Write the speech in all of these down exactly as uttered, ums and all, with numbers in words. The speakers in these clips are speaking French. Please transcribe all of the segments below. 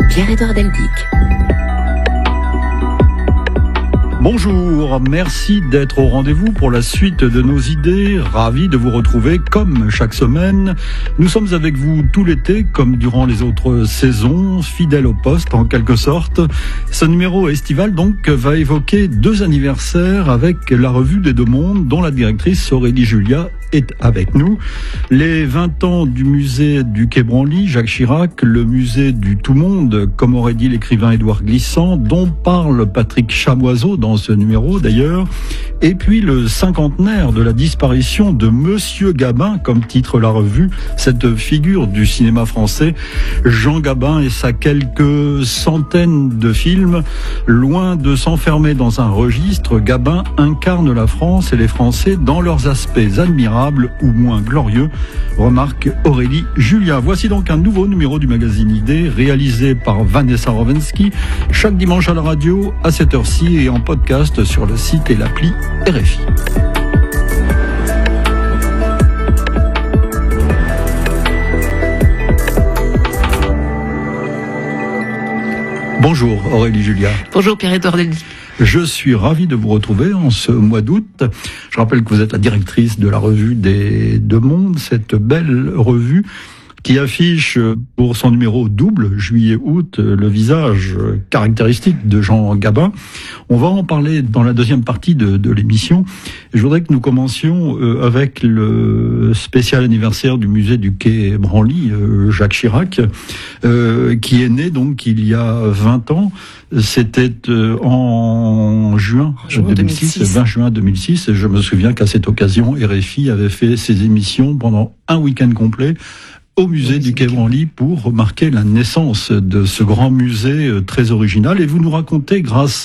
Pierre-Édouard Deldic. Bonjour, merci d'être au rendez-vous pour la suite de nos idées. Ravi de vous retrouver comme chaque semaine. Nous sommes avec vous tout l'été, comme durant les autres saisons, fidèles au poste en quelque sorte. Ce numéro estival donc va évoquer deux anniversaires avec la revue des Deux Mondes, dont la directrice Aurélie Julia est avec nous. Les vingt ans du musée du Quai Branly, Jacques Chirac, le musée du Tout-Monde, comme aurait dit l'écrivain Édouard Glissant, dont parle Patrick Chamoiseau dans ce numéro d'ailleurs, et puis le cinquantenaire de la disparition de Monsieur Gabin, comme titre la revue, cette figure du cinéma français, Jean Gabin et sa quelques centaines de films. Loin de s'enfermer dans un registre, Gabin incarne la France et les Français dans leurs aspects admirables ou moins glorieux, remarque Aurélie Julia. Voici donc un nouveau numéro du magazine Idées, réalisé par Vanessa Rovensky, chaque dimanche à la radio à cette heure-ci et en podcast sur le site et l'appli R F I. Bonjour Aurélie Julia. Bonjour Pierre-Édouard Deldic. Je suis ravi de vous retrouver en ce mois d'août. Je rappelle que vous êtes la directrice de la revue des Deux Mondes, cette belle revue qui affiche pour son numéro double, juillet-août, le visage caractéristique de Jean Gabin. On va en parler dans la deuxième partie de, de l'émission. Je voudrais que nous commencions avec le spécial anniversaire du musée du Quai Branly, Jacques Chirac, euh, qui est né donc il y a vingt ans. C'était en juin, juin deux mille six, vingt juin deux mille six. Et je me souviens qu'à cette occasion, R F I avait fait ses émissions pendant un week-end complet au musée du Quai Branly pour remarquer la naissance de ce grand musée très original. Et vous nous racontez, grâce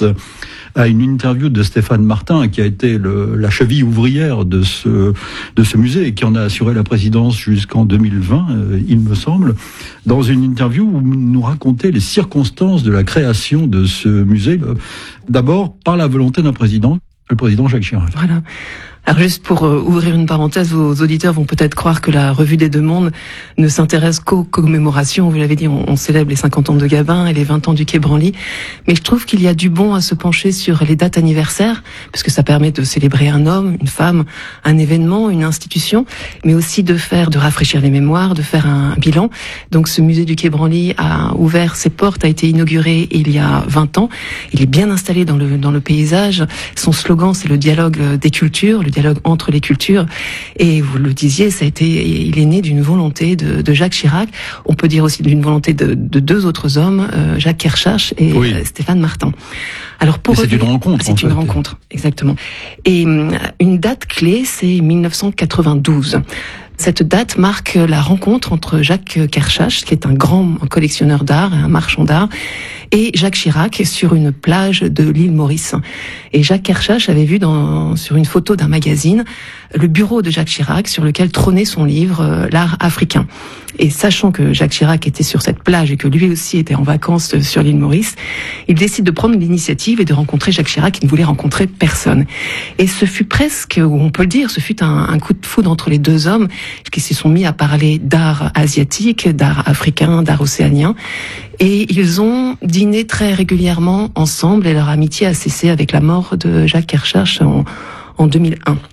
à une interview de Stéphane Martin, qui a été le, la cheville ouvrière de ce, de ce musée et qui en a assuré la présidence jusqu'en deux mille vingt, euh, il me semble, dans une interview où vous nous racontez les circonstances de la création de ce musée. Euh, d'abord, par la volonté d'un président, le président Jacques Chirac. Voilà. Alors juste pour euh, ouvrir une parenthèse, vos auditeurs vont peut-être croire que la revue des Deux Mondes ne s'intéresse qu'aux commémorations. Vous l'avez dit, on, on célèbre les cinquante ans de Gabin et les vingt ans du Quai Branly. Mais je trouve qu'il y a du bon à se pencher sur les dates anniversaires, parce que ça permet de célébrer un homme, une femme, un événement, une institution, mais aussi de faire, de rafraîchir les mémoires, de faire un bilan. Donc ce musée du Quai Branly a ouvert ses portes, a été inauguré il y a vingt ans. Il est bien installé dans le, dans le paysage. Son slogan, c'est le dialogue des cultures, le dialogue entre les cultures, et vous le disiez, ça a été, il est né d'une volonté de, de Jacques Chirac. On peut dire aussi d'une volonté de, de deux autres hommes, euh, Jacques Kershach et oui. euh, Stéphane Martin. Alors pour c'est une rencontre. C'est une fait. rencontre, exactement. Et euh, une date clé, c'est mille neuf cent quatre-vingt-douze. Cette date marque la rencontre entre Jacques Kershach, qui est un grand collectionneur d'art, un marchand d'art, et Jacques Chirac sur une plage de l'île Maurice. Et Jacques Kershach avait vu dans, sur une photo d'un magazine le bureau de Jacques Chirac sur lequel trônait son livre euh, L'art africain. Et sachant que Jacques Chirac était sur cette plage et que lui aussi était en vacances sur l'île Maurice, il décide de prendre l'initiative et de rencontrer Jacques Chirac, qui ne voulait rencontrer personne. Et ce fut presque, ou on peut le dire, ce fut un, un coup de foudre entre les deux hommes, qui se sont mis à parler d'art asiatique, d'art africain, d'art océanien. Et ils ont dîné très régulièrement ensemble, et leur amitié a cessé avec la mort de Jacques Kershach en, en deux mille un.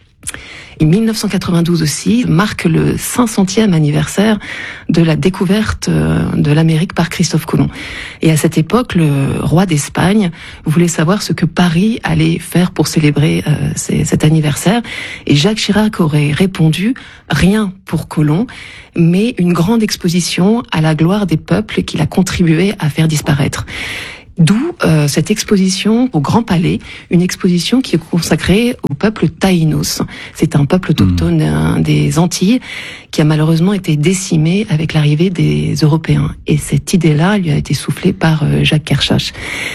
Et mille neuf cent quatre-vingt-douze aussi marque le cinq centième anniversaire de la découverte de l'Amérique par Christophe Colomb. Et à cette époque, le roi d'Espagne voulait savoir ce que Paris allait faire pour célébrer euh, cet anniversaire. Et Jacques Chirac aurait répondu « Rien pour Colomb, mais une grande exposition à la gloire des peuples qu'il a contribué à faire disparaître ». D'où euh, cette exposition au Grand Palais, une exposition qui est consacrée au peuple taïnos. C'est un peuple autochtone mmh. des Antilles qui a malheureusement été décimé avec l'arrivée des Européens. Et cette idée-là lui a été soufflée par euh, Jacques Kershach.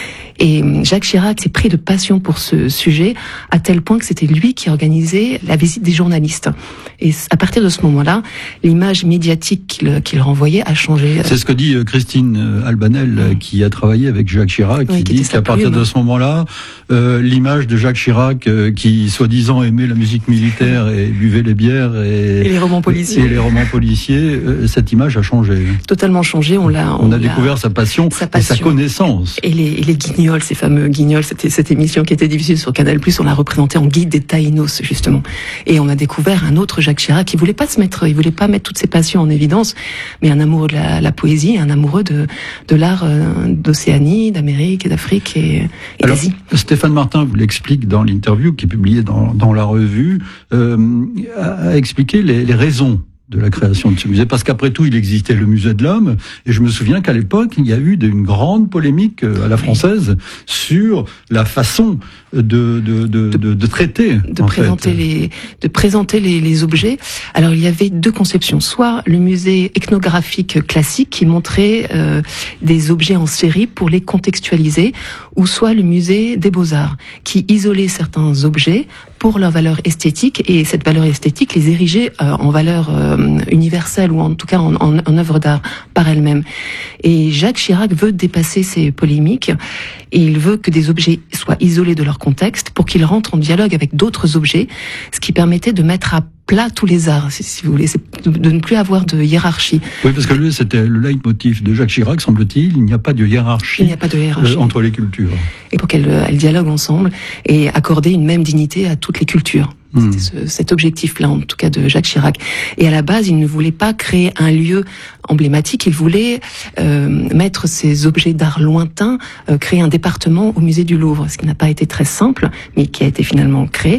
Et Jacques Chirac s'est pris de passion pour ce sujet, à tel point que c'était lui qui organisait la visite des journalistes. Et à partir de ce moment-là, l'image médiatique qu'il, qu'il renvoyait a changé. C'est ce que dit Christine Albanel, mmh. qui a travaillé avec Jacques Chirac, oui, qui dit qu'à partir de ce moment-là, euh, l'image de Jacques Chirac, euh, qui soi-disant aimait la musique militaire et buvait les bières et, et les romans policiers, et les romans policiers, euh, cette image a changé. Totalement changé. On l'a. On, on a découvert sa passion, sa passion et sa connaissance. Et les, et les Guignols, ces fameux Guignols, c'était cette émission qui était diffusée sur Canal+. On l'a représenté en guide des Taïnos justement. Et on a découvert un autre Jacques Chirac qui voulait pas se mettre, il voulait pas mettre toutes ses passions en évidence, mais un amoureux de la, la poésie, un amoureux de, de l'art euh, d'Océanie, d'Amérique et d'Afrique et, et Alors, d'Asie. Stéphane Martin vous l'explique dans l'interview qui est publiée dans, dans la revue, euh, a, a expliqué les, les raisons de la création de ce musée, parce qu'après tout, il existait le musée de l'homme, et je me souviens qu'à l'époque, il y a eu une grande polémique à la française sur la façon de de de, de, de, de traiter, de présenter fait. les de présenter les, les objets. Alors il y avait deux conceptions, soit le musée ethnographique classique qui montrait euh, des objets en série pour les contextualiser, ou soit le musée des Beaux-Arts qui isolait certains objets pour leur valeur esthétique, et cette valeur esthétique les érigeait euh, en valeur euh, universelle, ou en tout cas en, en, en œuvre d'art par elle-même. Et Jacques Chirac veut dépasser ces polémiques, et il veut que des objets soient isolés de leur contexte pour qu'ils rentrent en dialogue avec d'autres objets, ce qui permettait de mettre à plat tous les arts, si, si vous voulez, c'est de, de ne plus avoir de hiérarchie. Oui, parce que lui, c'était le leitmotiv de Jacques Chirac, semble-t-il, il n'y a pas de hiérarchie, il n'y a pas de hiérarchie. Euh, entre les cultures. Et pour qu'elles elles dialoguent ensemble et accorder une même dignité à toutes les cultures. C'était ce, cet objectif-là, en tout cas, de Jacques Chirac. Et à la base, il ne voulait pas créer un lieu emblématique, il voulait euh, mettre ces objets d'art lointains, euh, créer un département au musée du Louvre, ce qui n'a pas été très simple, mais qui a été finalement créé.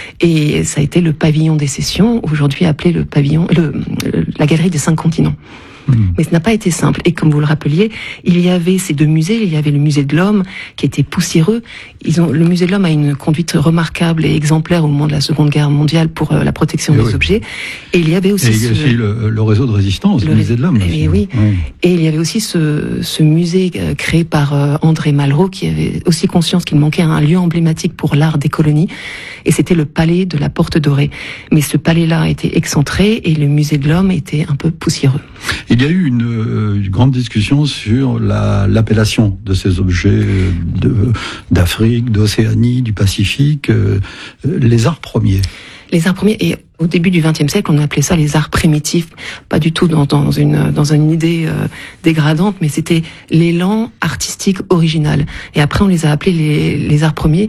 Et ça a été le pavillon des sessions, aujourd'hui appelé le pavillon, le, le, la galerie des cinq continents. Mais ce n'a pas été simple. Et comme vous le rappeliez, il y avait ces deux musées. Il y avait le musée de l'homme qui était poussiéreux. Ils ont, le musée de l'homme a une conduite remarquable et exemplaire au moment de la Seconde Guerre mondiale pour euh, la protection et des oui. objets. Et il y avait aussi, et ce, aussi le, le réseau de résistance, le, le musée de l'homme. Et, oui. oui. Et il y avait aussi ce, ce musée euh, créé par euh, André Malraux qui avait aussi conscience qu'il manquait un lieu emblématique pour l'art des colonies. Et c'était le palais de la Porte Dorée. Mais ce palais-là était excentré et le musée de l'homme était un peu poussiéreux. Il y a eu une, une grande discussion sur la, l'appellation de ces objets de, d'Afrique, d'Océanie, du Pacifique, euh, les arts premiers. Les arts premiers, et au début du vingtième siècle, on appelait ça les arts primitifs, pas du tout dans, dans une dans une idée euh, dégradante, mais c'était l'élan artistique original. Et après, on les a appelés les, les arts premiers.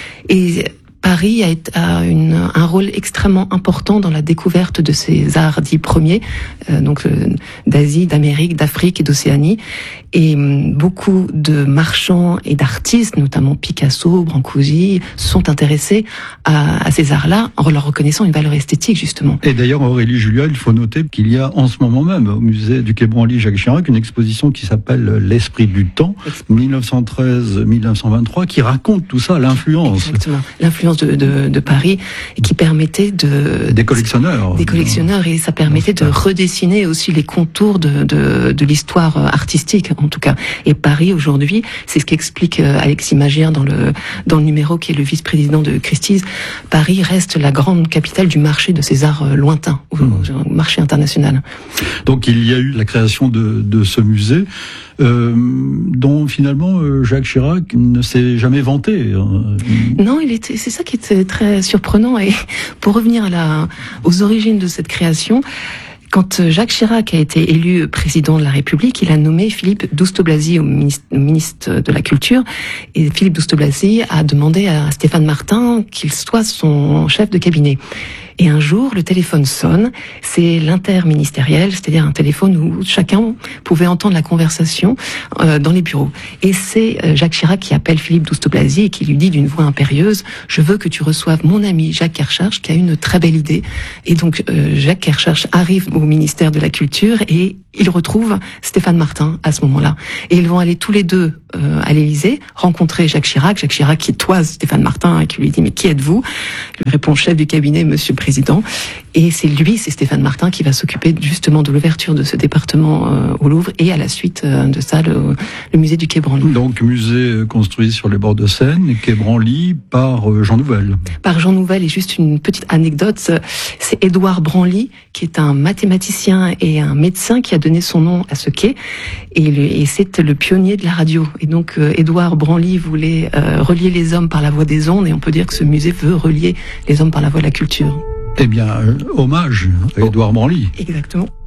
Et Paris a, a une, un rôle extrêmement important dans la découverte de ces arts dits premiers, euh, donc euh, d'Asie, d'Amérique, d'Afrique et d'Océanie. Et hum, beaucoup de marchands et d'artistes, notamment Picasso, Brancusi, sont intéressés à, à ces arts-là en leur reconnaissant une valeur esthétique, justement. Et d'ailleurs, Aurélie Julia, il faut noter qu'il y a en ce moment même au musée du Quai Branly Jacques Chirac une exposition qui s'appelle L'Esprit du temps, mille neuf cent treize à mille neuf cent vingt-trois, qui raconte tout ça, l'influence. Exactement, l'influence de, de, de Paris, et qui permettait de... Des collectionneurs. Des collectionneurs, et ça permettait de redessiner aussi les contours de, de, de l'histoire artistique, en tout cas. Et Paris, aujourd'hui, c'est ce qu'explique Alexis Magière dans le, dans le numéro qui est le vice-président de Christie's. Paris reste la grande capitale du marché de ces arts lointains, au mmh. marché international. Donc il y a eu la création de, de ce musée, Euh, dont finalement Jacques Chirac ne s'est jamais vanté. Non, il était. C'est ça qui était très surprenant. Et pour revenir à la, aux origines de cette création, quand Jacques Chirac a été élu président de la République, il a nommé Philippe Douste-Blazy au ministre, ministre de la Culture. Et Philippe Douste-Blazy a demandé à Stéphane Martin qu'il soit son chef de cabinet. Et un jour, le téléphone sonne, c'est l'interministériel, c'est-à-dire un téléphone où chacun pouvait entendre la conversation euh, dans les bureaux. Et c'est euh, Jacques Chirac qui appelle Philippe Douste-Blazy et qui lui dit d'une voix impérieuse « Je veux que tu reçoives mon ami Jacques Kershach qui a une très belle idée ». Et donc euh, Jacques Kershach arrive au ministère de la Culture et il retrouve Stéphane Martin à ce moment-là. Et ils vont aller tous les deux euh, à l'Élysée rencontrer Jacques Chirac. Jacques Chirac qui toise Stéphane Martin et qui lui dit « Mais qui êtes-vous » Il répond « Chef du cabinet, monsieur président. Et c'est lui, c'est Stéphane Martin, qui va s'occuper justement de l'ouverture de ce département euh, au Louvre et à la suite euh, de ça, le, le musée du Quai Branly. Donc musée construit sur les bords de Seine, Quai Branly par euh, Jean Nouvel. Par Jean Nouvel, et juste une petite anecdote, c'est Édouard Branly, qui est un mathématicien et un médecin qui a donné son nom à ce quai, et, le, et c'est le pionnier de la radio. Et donc euh, Édouard Branly voulait euh, relier les hommes par la voie des ondes, et on peut dire que ce musée veut relier les hommes par la voie de la culture. Eh bien, euh, hommage à Édouard Branly. Exactement.